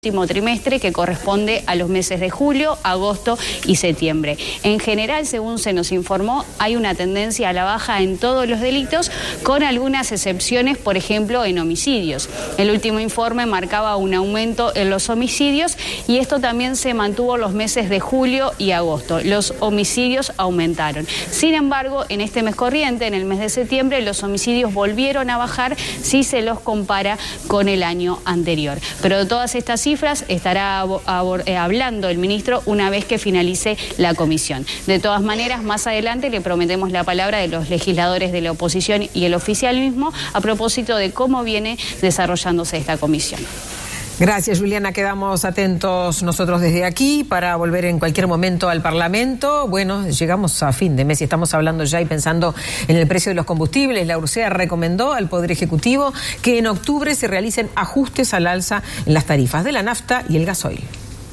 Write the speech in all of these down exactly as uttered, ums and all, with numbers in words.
último trimestre, que corresponde a los meses de julio, agosto y septiembre. En general, según se nos informó, hay una tendencia a la baja en todos los delitos, con algunas excepciones, por ejemplo, en homicidios. El último informe marcaba un aumento en los homicidios y esto también se mantuvo los meses de julio y agosto. Los homicidios aumentaron. Sin embargo, en este mes corriente, en el mes de septiembre, los homicidios volvieron a bajar si se los compara con el año anterior. Pero de todas estas cifras estará hablando el ministro una vez que finalice la comisión. De todas maneras, más adelante le prometemos la palabra de los legisladores de la oposición y el oficialismo a propósito de cómo viene desarrollándose esta comisión. Gracias, Juliana. Quedamos atentos nosotros desde aquí para volver en cualquier momento al Parlamento. Bueno, llegamos a fin de mes y estamos hablando ya y pensando en el precio de los combustibles. La URSEA recomendó al Poder Ejecutivo que en octubre se realicen ajustes al alza en las tarifas de la nafta y el gasoil.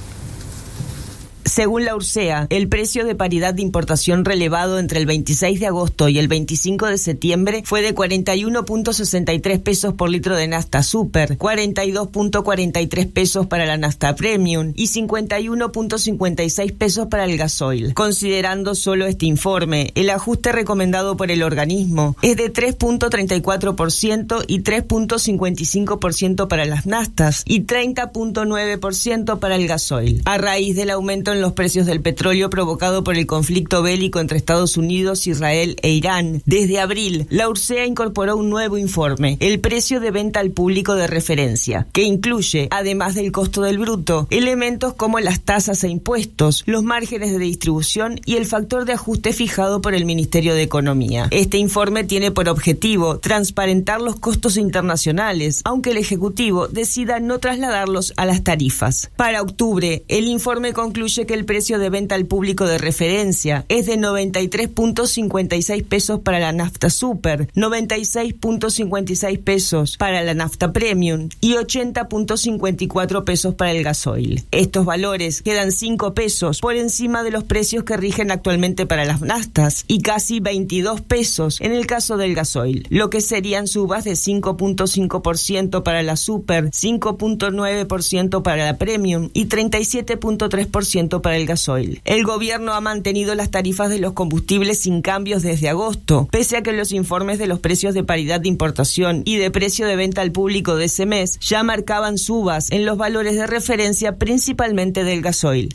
Según la URSEA, el precio de paridad de importación relevado entre el veintiséis de agosto y el veinticinco de septiembre fue de cuarenta y uno punto sesenta y tres pesos por litro de nafta super, cuarenta y dos punto cuarenta y tres pesos para la nafta premium y cincuenta y uno punto cincuenta y seis pesos para el gasoil. Considerando solo este informe, el ajuste recomendado por el organismo es de tres punto treinta y cuatro por ciento y tres punto cincuenta y cinco por ciento para las naftas y treinta punto nueve por ciento para el gasoil, a raíz del aumento en los precios del petróleo provocado por el conflicto bélico entre Estados Unidos, Israel e Irán. Desde abril, la URSEA incorporó un nuevo informe, el precio de venta al público de referencia, que incluye, además del costo del bruto, elementos como las tasas e impuestos, los márgenes de distribución y el factor de ajuste fijado por el Ministerio de Economía. Este informe tiene por objetivo transparentar los costos internacionales, aunque el Ejecutivo decida no trasladarlos a las tarifas. Para octubre, el informe concluye que el precio de venta al público de referencia es de noventa y tres punto cincuenta y seis pesos para la nafta super, noventa y seis punto cincuenta y seis pesos para la nafta premium y ochenta punto cincuenta y cuatro pesos para el gasoil. Estos valores quedan cinco pesos por encima de los precios que rigen actualmente para las naftas y casi veintidós pesos en el caso del gasoil, lo que serían subas de cinco punto cinco por ciento para la super, cinco punto nueve por ciento para la premium y treinta y siete punto tres por ciento para el gasoil. El gobierno ha mantenido las tarifas de los combustibles sin cambios desde agosto, pese a que los informes de los precios de paridad de importación y de precio de venta al público de ese mes ya marcaban subas en los valores de referencia, principalmente del gasoil.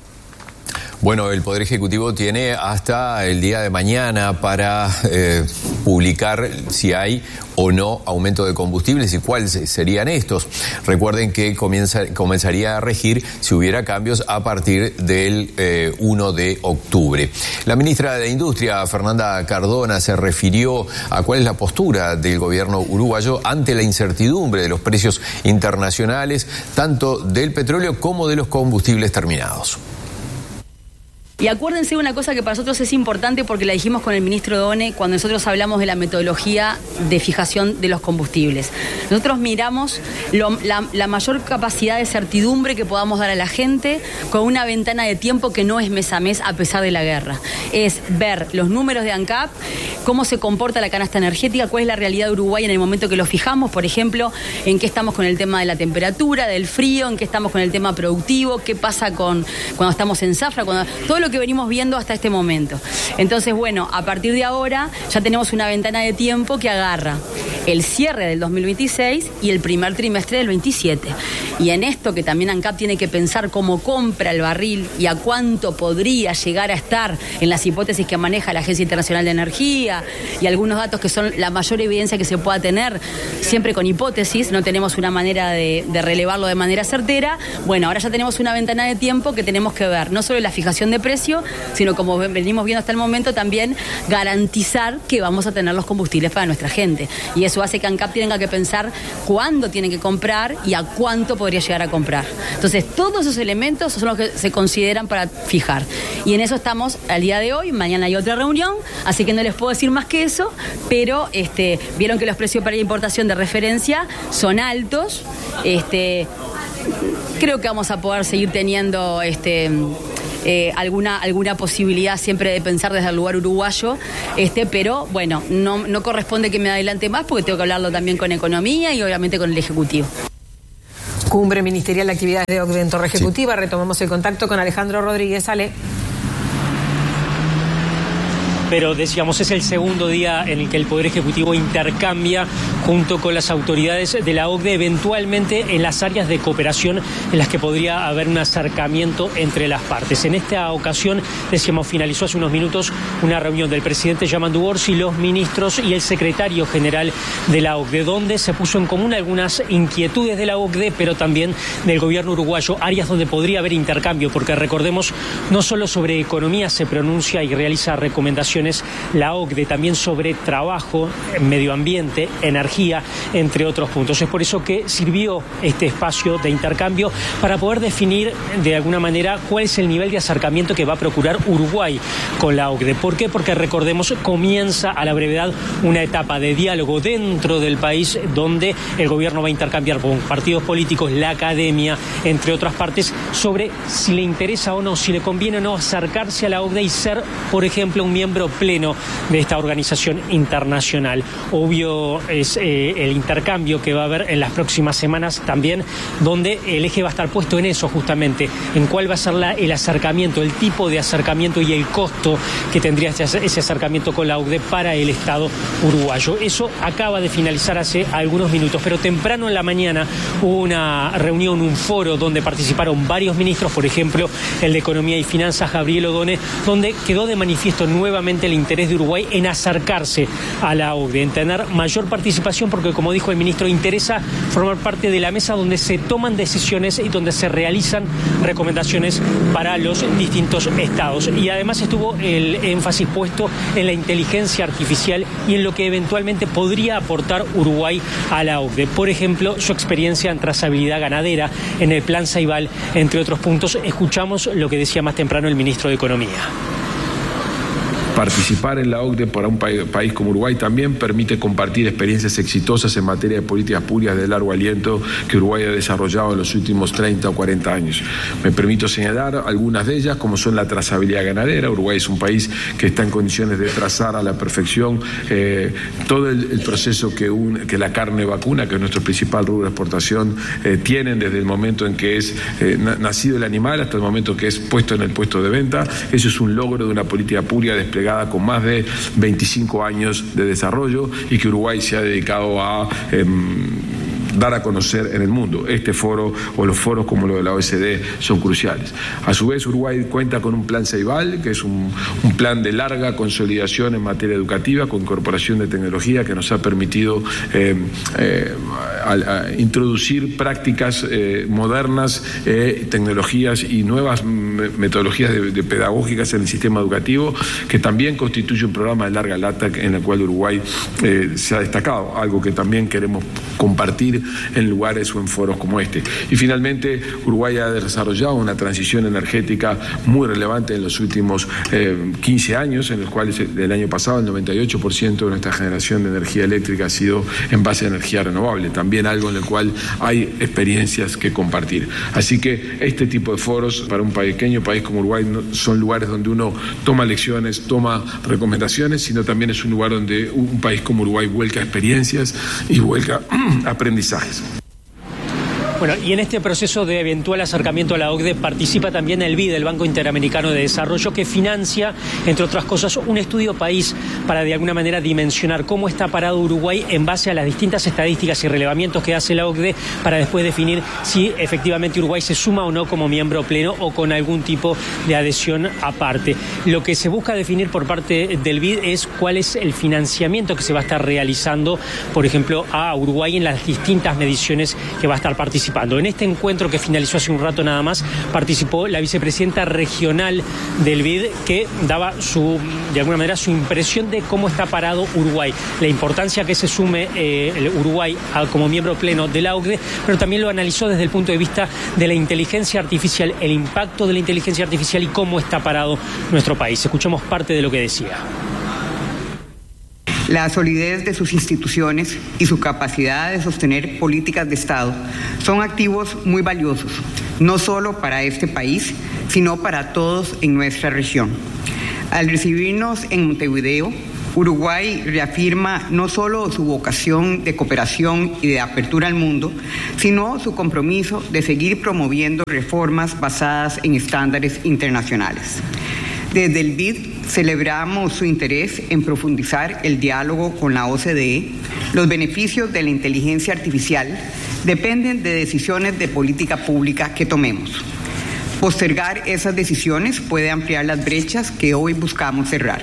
Bueno, el Poder Ejecutivo tiene hasta el día de mañana para eh, publicar si hay o no aumento de combustibles y cuáles serían estos. Recuerden que comienza, comenzaría a regir si hubiera cambios a partir del eh, uno de octubre. La ministra de Industria, Fernanda Cardona, se refirió a cuál es la postura del gobierno uruguayo ante la incertidumbre de los precios internacionales, tanto del petróleo como de los combustibles terminados. Y acuérdense de una cosa que para nosotros es importante porque la dijimos con el ministro Done cuando nosotros hablamos de la metodología de fijación de los combustibles. Nosotros miramos lo, la, la mayor capacidad de certidumbre que podamos dar a la gente con una ventana de tiempo que no es mes a mes a pesar de la guerra. Es ver los números de ANCAP, cómo se comporta la canasta energética, cuál es la realidad de Uruguay en el momento que lo fijamos, por ejemplo, en qué estamos con el tema de la temperatura, del frío, en qué estamos con el tema productivo, qué pasa con cuando estamos en zafra, cuando todo lo que venimos viendo hasta este momento. Entonces, bueno, a partir de ahora ya tenemos una ventana de tiempo que agarra el cierre del dos mil veintiséis y el primer trimestre del veintisiete. Y en esto que también ANCAP tiene que pensar cómo compra el barril y a cuánto podría llegar a estar en las hipótesis que maneja la Agencia Internacional de Energía y algunos datos que son la mayor evidencia que se pueda tener, siempre con hipótesis, no tenemos una manera de, de relevarlo de manera certera. Bueno, ahora ya tenemos una ventana de tiempo que tenemos que ver, no solo la fijación de precio, sino como venimos viendo hasta el momento, también garantizar que vamos a tener los combustibles para nuestra gente. Y eso hace que ANCAP tenga que pensar cuándo tiene que comprar y a cuánto podría llegar a comprar. Entonces, todos esos elementos son los que se consideran para fijar. Y en eso estamos al día de hoy. Mañana hay otra reunión, así que no les puedo decir más que eso, pero este, vieron que los precios para la importación de referencia son altos. Este, creo que vamos a poder seguir teniendo este eh, alguna, alguna posibilidad siempre de pensar desde el lugar uruguayo, este, pero bueno, no, no corresponde que me adelante más porque tengo que hablarlo también con Economía y obviamente con el Ejecutivo. Cumbre ministerial de actividades de OCDE en Torre Ejecutiva. Sí. Retomamos el contacto con Alejandro Rodríguez. Ale. Pero decíamos, es el segundo día en el que el Poder Ejecutivo intercambia junto con las autoridades de la OCDE, eventualmente en las áreas de cooperación en las que podría haber un acercamiento entre las partes. En esta ocasión, decíamos, finalizó hace unos minutos una reunión del presidente Yamandu Orsi, los ministros y el secretario general de la OCDE, donde se puso en común algunas inquietudes de la OCDE, pero también del gobierno uruguayo, áreas donde podría haber intercambio, porque recordemos, no solo sobre economía se pronuncia y realiza recomendaciones la OCDE, también sobre trabajo, medio ambiente, energía, entre otros puntos. Es por eso que sirvió este espacio de intercambio para poder definir de alguna manera cuál es el nivel de acercamiento que va a procurar Uruguay con la OCDE. ¿Por qué? Porque recordemos, comienza a la brevedad una etapa de diálogo dentro del país donde el gobierno va a intercambiar con partidos políticos, la academia, entre otras partes, sobre si le interesa o no, si le conviene o no acercarse a la OCDE y ser, por ejemplo, un miembro pleno de esta organización internacional. Obvio es eh, el intercambio que va a haber en las próximas semanas también, donde el eje va a estar puesto en eso justamente, en cuál va a ser la, el acercamiento, el tipo de acercamiento y el costo que tendría ese, ese acercamiento con la OCDE para el Estado uruguayo. Eso acaba de finalizar hace algunos minutos, pero temprano en la mañana hubo una reunión, un foro donde participaron varios ministros, por ejemplo, el de Economía y Finanzas, Gabriel Odone, donde quedó de manifiesto nuevamente el interés de Uruguay en acercarse a la OCDE, en tener mayor participación, porque como dijo el ministro, interesa formar parte de la mesa donde se toman decisiones y donde se realizan recomendaciones para los distintos estados. Y además estuvo el énfasis puesto en la inteligencia artificial y en lo que eventualmente podría aportar Uruguay a la OCDE. Por ejemplo, su experiencia en trazabilidad ganadera, en el Plan Ceibal, entre otros puntos. Escuchamos lo que decía más temprano el ministro de Economía. Participar en la OCDE para un país, país como Uruguay también permite compartir experiencias exitosas en materia de políticas públicas de largo aliento que Uruguay ha desarrollado en los últimos treinta o cuarenta años. Me permito señalar algunas de ellas, como son la trazabilidad ganadera. Uruguay es un país que está en condiciones de trazar a la perfección eh, todo el, el proceso que, un, que la carne vacuna, que es nuestro principal rubro de exportación, eh, tienen desde el momento en que es eh, nacido el animal hasta el momento que es puesto en el puesto de venta. Eso es un logro de una política pública desplegada con más de veinticinco años de desarrollo y que Uruguay se ha dedicado a eh, dar a conocer en el mundo. Este foro o los foros como lo de la O E C D son cruciales. A su vez, Uruguay cuenta con un plan Ceibal, que es un, un plan de larga consolidación en materia educativa, con incorporación de tecnología que nos ha permitido eh, eh, a, a introducir prácticas eh, modernas, eh, tecnologías y nuevas metodologías de, de pedagógicas en el sistema educativo, que también constituye un programa de larga lata en el cual Uruguay eh, se ha destacado, algo que también queremos compartir en lugares o en foros como este. Y finalmente, Uruguay ha desarrollado una transición energética muy relevante en los últimos eh, quince años, en los cuales el año pasado el noventa y ocho por ciento de nuestra generación de energía eléctrica ha sido en base a energía renovable, también algo en el cual hay experiencias que compartir. Así que este tipo de foros para un pequeño país como Uruguay no son lugares donde uno toma lecciones, toma recomendaciones, sino también es un lugar donde un país como Uruguay vuelca experiencias y vuelca aprendizajes. Bueno, y en este proceso de eventual acercamiento a la OCDE participa también el B I D, el Banco Interamericano de Desarrollo, que financia, entre otras cosas, un estudio país para de alguna manera dimensionar cómo está parado Uruguay en base a las distintas estadísticas y relevamientos que hace la OCDE, para después definir si efectivamente Uruguay se suma o no como miembro pleno o con algún tipo de adhesión aparte. Lo que se busca definir por parte del B I D es cuál es el financiamiento que se va a estar realizando, por ejemplo, a Uruguay en las distintas mediciones que va a estar participando. En este encuentro que finalizó hace un rato nada más, participó la vicepresidenta regional del B I D, que daba su, de alguna manera, su impresión de cómo está parado Uruguay, la importancia que se sume eh, el Uruguay a, como miembro pleno de la OCDE, pero también lo analizó desde el punto de vista de la inteligencia artificial, el impacto de la inteligencia artificial y cómo está parado nuestro país. Escuchamos parte de lo que decía. La solidez de sus instituciones y su capacidad de sostener políticas de Estado son activos muy valiosos, no solo para este país, sino para todos en nuestra región. Al recibirnos en Montevideo, Uruguay reafirma no solo su vocación de cooperación y de apertura al mundo, sino su compromiso de seguir promoviendo reformas basadas en estándares internacionales. Desde el B I D celebramos su interés en profundizar el diálogo con la O C D E. Los beneficios de la inteligencia artificial dependen de decisiones de política pública que tomemos. Postergar esas decisiones puede ampliar las brechas que hoy buscamos cerrar.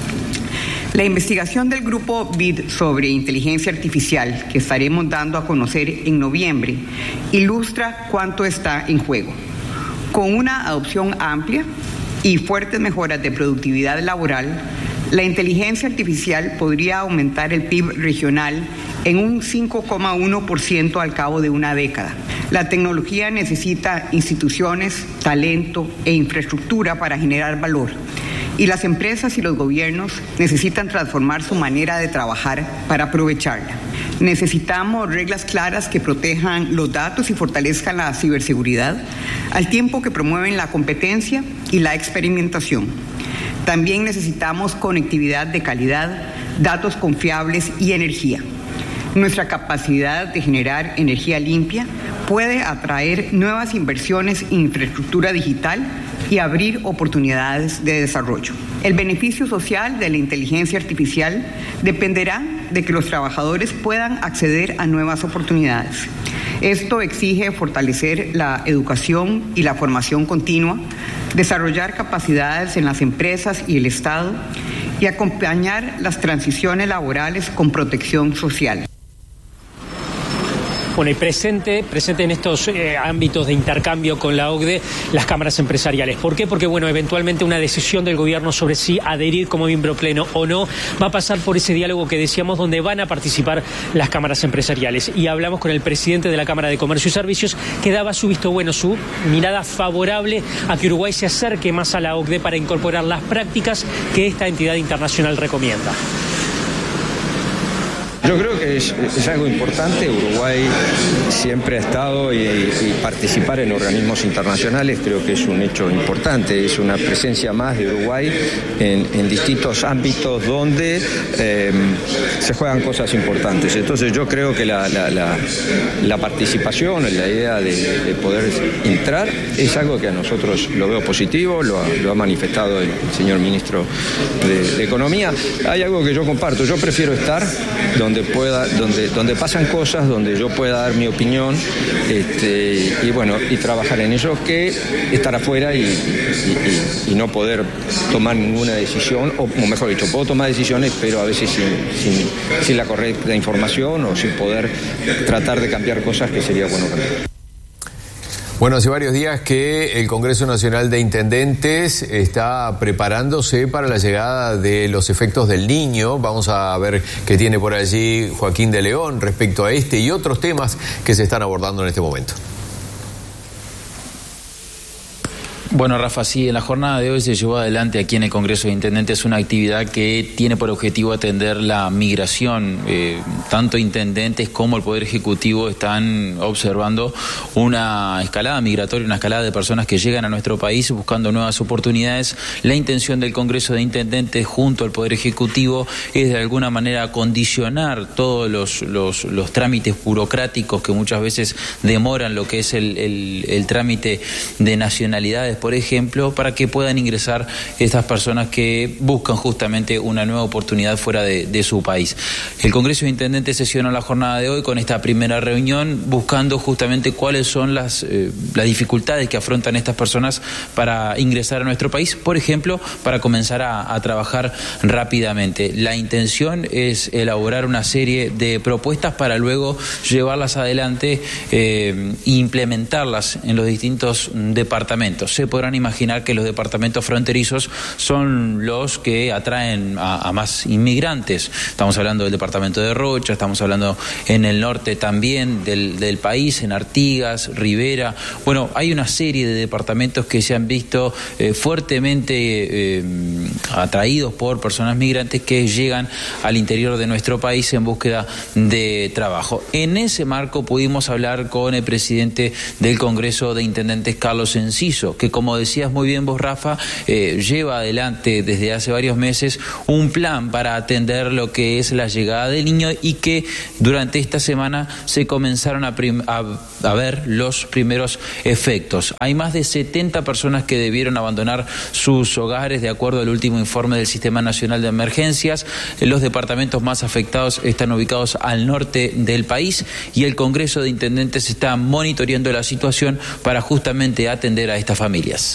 La investigación del grupo B I D sobre inteligencia artificial, que estaremos dando a conocer en noviembre, ilustra cuánto está en juego. Con una adopción amplia y fuertes mejoras de productividad laboral, la inteligencia artificial podría aumentar el P I B regional en un cinco coma uno por ciento al cabo de una década. La tecnología necesita instituciones, talento e infraestructura para generar valor. Y las empresas y los gobiernos necesitan transformar su manera de trabajar para aprovecharla. Necesitamos reglas claras que protejan los datos y fortalezcan la ciberseguridad, al tiempo que promueven la competencia y la experimentación. También necesitamos conectividad de calidad, datos confiables y energía. Nuestra capacidad de generar energía limpia puede atraer nuevas inversiones en infraestructura digital y abrir oportunidades de desarrollo. El beneficio social de la inteligencia artificial dependerá de que los trabajadores puedan acceder a nuevas oportunidades. Esto exige fortalecer la educación y la formación continua, desarrollar capacidades en las empresas y el Estado y acompañar las transiciones laborales con protección social. Bueno, y presente, presente en estos eh, ámbitos de intercambio con la O C D E, las cámaras empresariales. ¿Por qué? Porque, bueno, eventualmente una decisión del gobierno sobre si adherir como miembro pleno o no va a pasar por ese diálogo que decíamos, donde van a participar las cámaras empresariales. Y hablamos con el presidente de la Cámara de Comercio y Servicios, que daba su visto bueno, su mirada favorable a que Uruguay se acerque más a la O C D E para incorporar las prácticas que esta entidad internacional recomienda. Yo creo que es, es algo importante. Uruguay siempre ha estado y, y participar en organismos internacionales creo que es un hecho importante, es una presencia más de Uruguay en, en distintos ámbitos donde eh, se juegan cosas importantes. Entonces yo creo que la, la, la, la participación, la idea de, de poder entrar es algo que a nosotros lo veo positivo, lo ha, lo ha manifestado el señor ministro de, de Economía. Hay algo que yo comparto, yo prefiero estar donde donde pueda, donde, donde pasan cosas, donde yo pueda dar mi opinión, este, y bueno, y trabajar en ello, que estar afuera y, y, y, y no poder tomar ninguna decisión, o, o mejor dicho, puedo tomar decisiones, pero a veces sin, sin, sin la correcta información o sin poder tratar de cambiar cosas que sería bueno cambiar. Bueno, hace varios días que el Congreso Nacional de Intendentes está preparándose para la llegada de los efectos del Niño. Vamos a ver qué tiene por allí Joaquín de León respecto a este y otros temas que se están abordando en este momento. Bueno, Rafa, sí, en la jornada de hoy se llevó adelante aquí en el Congreso de Intendentes una actividad que tiene por objetivo atender la migración. Eh, tanto intendentes como el Poder Ejecutivo están observando una escalada migratoria, una escalada de personas que llegan a nuestro país buscando nuevas oportunidades. La intención del Congreso de Intendentes junto al Poder Ejecutivo es de alguna manera condicionar todos los, los, los trámites burocráticos que muchas veces demoran lo que es el, el, el trámite de nacionalidades, por ejemplo, para que puedan ingresar estas personas que buscan justamente una nueva oportunidad fuera de, de su país. El Congreso de Intendentes sesionó la jornada de hoy con esta primera reunión buscando justamente cuáles son las, eh, las dificultades que afrontan estas personas para ingresar a nuestro país, por ejemplo, para comenzar a, a trabajar rápidamente. La intención es elaborar una serie de propuestas para luego llevarlas adelante eh, e implementarlas en los distintos departamentos. Se podrán imaginar que los departamentos fronterizos son los que atraen a, a más inmigrantes. Estamos hablando del departamento de Rocha, estamos hablando en el norte también del, del país, en Artigas, Rivera. Bueno, hay una serie de departamentos que se han visto eh, fuertemente eh, atraídos por personas migrantes que llegan al interior de nuestro país en búsqueda de trabajo. En ese marco pudimos hablar con el presidente del Congreso de Intendentes, Carlos Enciso, que como como decías muy bien vos, Rafa, eh, lleva adelante desde hace varios meses un plan para atender lo que es la llegada del niño y que durante esta semana se comenzaron a, a, a ver los primeros efectos. Hay más de setenta personas que debieron abandonar sus hogares de acuerdo al último informe del Sistema Nacional de Emergencias. Los departamentos más afectados están ubicados al norte del país y el Congreso de Intendentes está monitoreando la situación para justamente atender a estas familias.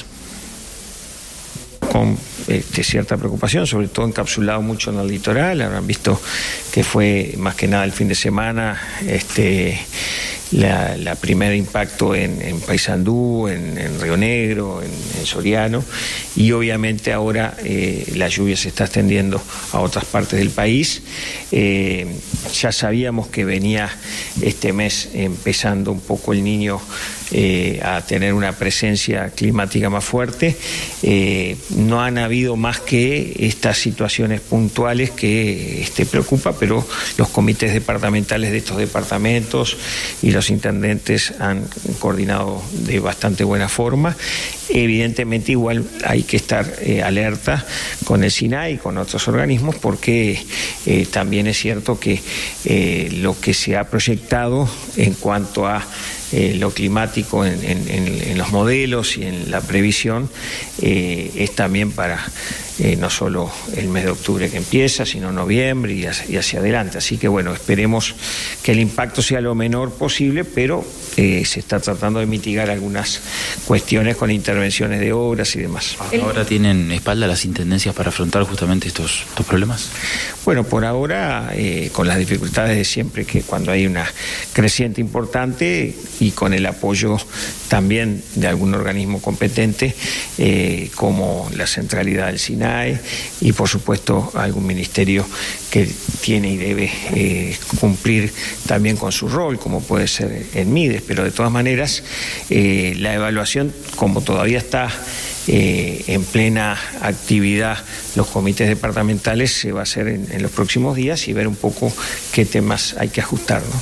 Con este, cierta preocupación, sobre todo encapsulado mucho en el litoral. Habrán visto que fue más que nada el fin de semana este la, la primer impacto en, en Paysandú, en, en Río Negro, en, en Soriano, y obviamente ahora eh, la lluvia se está extendiendo a otras partes del país. Eh, ya sabíamos que venía este mes empezando un poco el Niño eh, a tener una presencia climática más fuerte. Eh, no han habido más que estas situaciones puntuales que este, preocupa, pero los comités departamentales de estos departamentos y los intendentes han coordinado de bastante buena forma. Evidentemente igual hay que estar eh, alerta con el SINAI y con otros organismos, porque eh, también es cierto que eh, lo que se ha proyectado en cuanto a eh, lo climático en, en, en, en los modelos y en la previsión eh, es también para Eh, no solo el mes de octubre que empieza, sino noviembre y hacia, y hacia adelante. Así que bueno, esperemos que el impacto sea lo menor posible, pero eh, se está tratando de mitigar algunas cuestiones con intervenciones de obras y demás. ¿Ahora tienen espalda las intendencias para afrontar justamente estos, estos problemas? Bueno, por ahora, eh, con las dificultades de siempre, que cuando hay una creciente importante y con el apoyo también de algún organismo competente, eh, como la centralidad del SINAI, y por supuesto algún ministerio que tiene y debe eh, cumplir también con su rol, como puede ser el MIDES, pero de todas maneras eh, la evaluación, como todavía está eh, en plena actividad los comités departamentales, se va a hacer en, en los próximos días y ver un poco qué temas hay que ajustar, ¿no?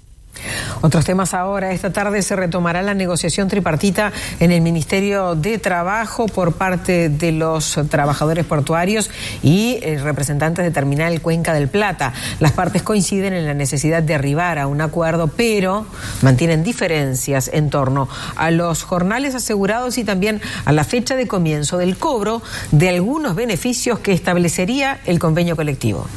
Otros temas ahora. Esta tarde se retomará la negociación tripartita en el Ministerio de Trabajo por parte de los trabajadores portuarios y eh, representantes de Terminal Cuenca del Plata. Las partes coinciden en la necesidad de arribar a un acuerdo, pero mantienen diferencias en torno a los jornales asegurados y también a la fecha de comienzo del cobro de algunos beneficios que establecería el convenio colectivo.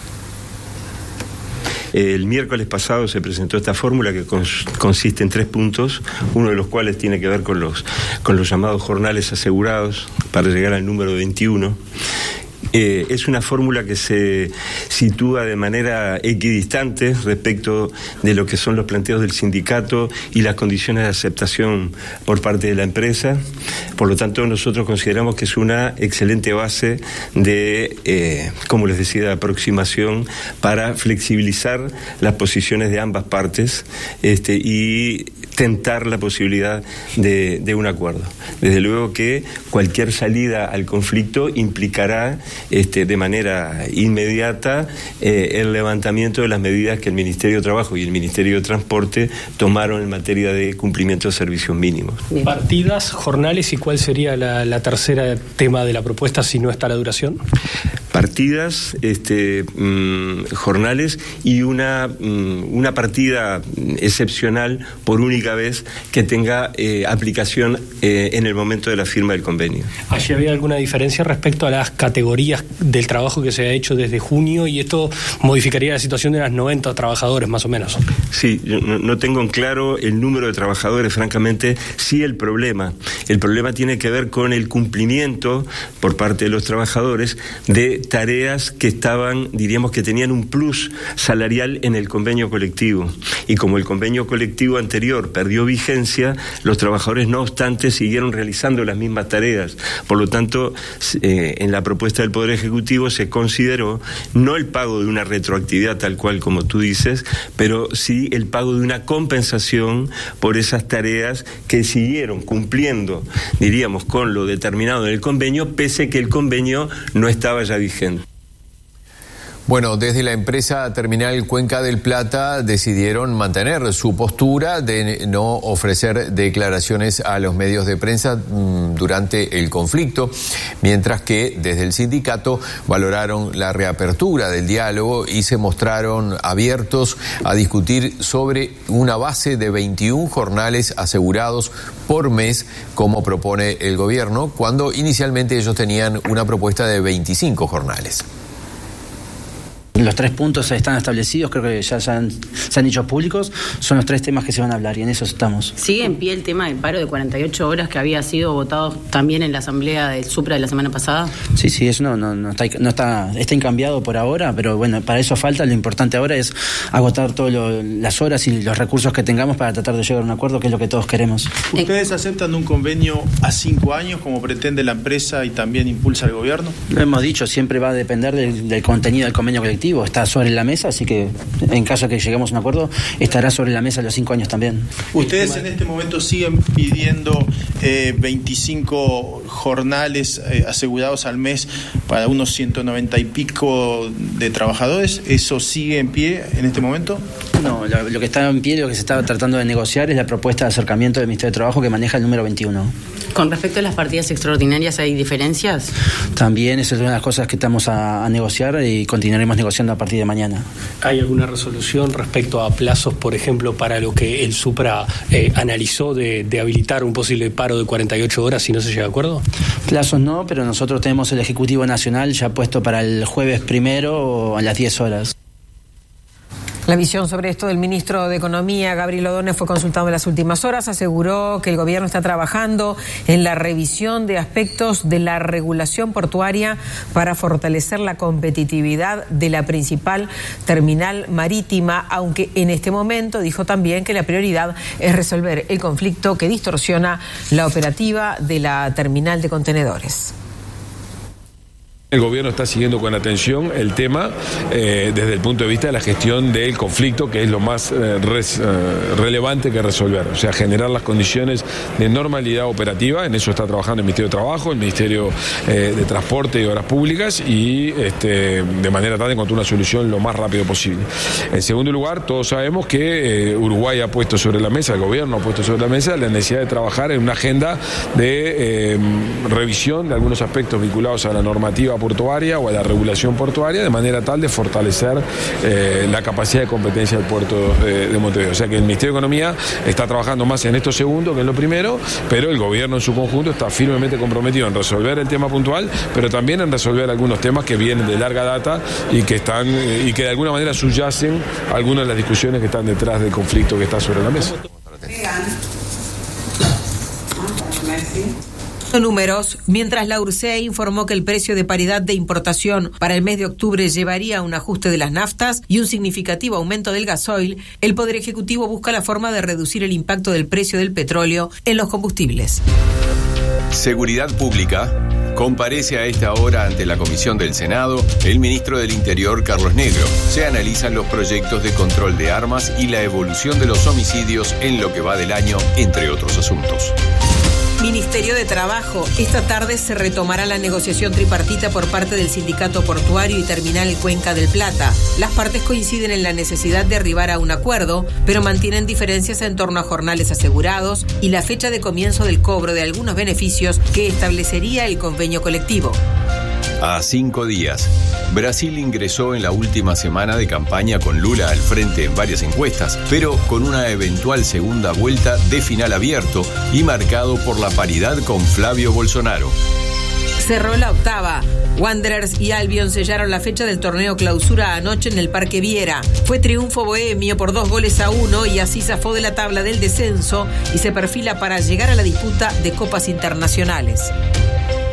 El miércoles pasado se presentó esta fórmula que cons consiste en tres puntos, uno de los cuales tiene que ver con los, con los llamados jornales asegurados para llegar al número veintiuno. Eh, es una fórmula que se sitúa de manera equidistante respecto de lo que son los planteos del sindicato y las condiciones de aceptación por parte de la empresa. Por lo tanto, nosotros consideramos que es una excelente base de, eh, como les decía, de aproximación para flexibilizar las posiciones de ambas partes este, y tentar la posibilidad de, de un acuerdo. Desde luego que cualquier salida al conflicto implicará Este, de manera inmediata eh, el levantamiento de las medidas que el Ministerio de Trabajo y el Ministerio de Transporte tomaron en materia de cumplimiento de servicios mínimos. Partidas, jornales, ¿y cuál sería la, la tercera tema de la propuesta si no está la duración? Partidas, este, mmm, jornales y una, mmm, una partida excepcional por única vez que tenga eh, aplicación eh, en el momento de la firma del convenio. ¿Allí había alguna diferencia respecto a las categorías del trabajo que se ha hecho desde junio y esto modificaría la situación de las noventa trabajadores más o menos? Sí, yo no, no tengo en claro el número de trabajadores, francamente, sí el problema. El problema tiene que ver con el cumplimiento por parte de los trabajadores de tareas que estaban, diríamos que tenían un plus salarial en el convenio colectivo. Y como el convenio colectivo anterior perdió vigencia, los trabajadores no obstante siguieron realizando las mismas tareas. Por lo tanto, eh, en la propuesta del Poder Ejecutivo se consideró no el pago de una retroactividad tal cual como tú dices, pero sí el pago de una compensación por esas tareas que siguieron cumpliendo, diríamos, con lo determinado en el convenio, pese que el convenio no estaba ya vigente. Bueno, desde la empresa Terminal Cuenca del Plata decidieron mantener su postura de no ofrecer declaraciones a los medios de prensa mmm, durante el conflicto, mientras que desde el sindicato valoraron la reapertura del diálogo y se mostraron abiertos a discutir sobre una base de veintiún jornales asegurados por mes, como propone el gobierno, cuando inicialmente ellos tenían una propuesta de veinticinco jornales. Los tres puntos están establecidos, creo que ya, ya han, se han hecho públicos, son los tres temas que se van a hablar y en eso estamos. ¿Sigue en pie el tema del paro de cuarenta y ocho horas que había sido votado también en la asamblea del Supra de la semana pasada? Sí, sí, eso no, no, no, está, no está, está incambiado por ahora, pero bueno, para eso falta, lo importante ahora es agotar todas las horas y los recursos que tengamos para tratar de llegar a un acuerdo, que es lo que todos queremos. ¿Ustedes aceptan un convenio a cinco años como pretende la empresa y también impulsa el gobierno? Lo hemos dicho, siempre va a depender del, del contenido del convenio colectivo. Está sobre la mesa, así que en caso de que lleguemos a un acuerdo, estará sobre la mesa los cinco años también. ¿Ustedes en este momento siguen pidiendo eh, veinticinco jornales eh, asegurados al mes para unos ciento noventa y pico de trabajadores? ¿Eso sigue en pie en este momento? No, lo, lo que está en pie, lo que se está tratando de negociar es la propuesta de acercamiento del Ministerio de Trabajo que maneja el número veintiuno. Con respecto a las partidas extraordinarias, ¿hay diferencias? También esa es una de las cosas que estamos a, a negociar y continuaremos negociando a partir de mañana. ¿Hay alguna resolución respecto a plazos, por ejemplo, para lo que el Supra eh, analizó de, de habilitar un posible paro de cuarenta y ocho horas si no se llega a acuerdo? Plazos no, pero nosotros tenemos el Ejecutivo Nacional ya puesto para el jueves primero a las diez horas. La visión sobre esto del ministro de Economía, Gabriel Ordóñez, fue consultado en las últimas horas. Aseguró que el gobierno está trabajando en la revisión de aspectos de la regulación portuaria para fortalecer la competitividad de la principal terminal marítima, aunque en este momento dijo también que la prioridad es resolver el conflicto que distorsiona la operativa de la terminal de contenedores. El gobierno está siguiendo con atención el tema eh, desde el punto de vista de la gestión del conflicto, que es lo más eh, res, eh, relevante que resolver, o sea, generar las condiciones de normalidad operativa. En eso está trabajando el Ministerio de Trabajo, el Ministerio eh, de Transporte y Obras Públicas, y este, de manera tal de encontrar una solución lo más rápido posible. En segundo lugar, todos sabemos que eh, Uruguay ha puesto sobre la mesa, el gobierno ha puesto sobre la mesa la necesidad de trabajar en una agenda de eh, revisión de algunos aspectos vinculados a la normativa portuaria o a la regulación portuaria, de manera tal de fortalecer eh, la capacidad de competencia del puerto de, de Montevideo. O sea que el Ministerio de Economía está trabajando más en esto segundo que en lo primero, pero el gobierno en su conjunto está firmemente comprometido en resolver el tema puntual, pero también en resolver algunos temas que vienen de larga data y que están eh, y que de alguna manera subyacen algunas de las discusiones que están detrás del conflicto que está sobre la mesa. Números, mientras la URSEA informó que el precio de paridad de importación para el mes de octubre llevaría a un ajuste de las naftas y un significativo aumento del gasoil, el Poder Ejecutivo busca la forma de reducir el impacto del precio del petróleo en los combustibles. Seguridad Pública. Comparece a esta hora ante la Comisión del Senado el ministro del Interior, Carlos Negro. Se analizan los proyectos de control de armas y la evolución de los homicidios en lo que va del año, entre otros asuntos. Ministerio de Trabajo. Esta tarde se retomará la negociación tripartita por parte del Sindicato Portuario y Terminal Cuenca del Plata. Las partes coinciden en la necesidad de arribar a un acuerdo, pero mantienen diferencias en torno a jornales asegurados y la fecha de comienzo del cobro de algunos beneficios que establecería el convenio colectivo. A cinco días, Brasil ingresó en la última semana de campaña con Lula al frente en varias encuestas, pero con una eventual segunda vuelta de final abierto y marcado por la paridad con Flavio Bolsonaro. Cerró la octava. Wanderers y Albion sellaron la fecha del torneo clausura anoche en el Parque Viera. Fue triunfo bohemio por dos goles a uno y así zafó de la tabla del descenso y se perfila para llegar a la disputa de copas internacionales.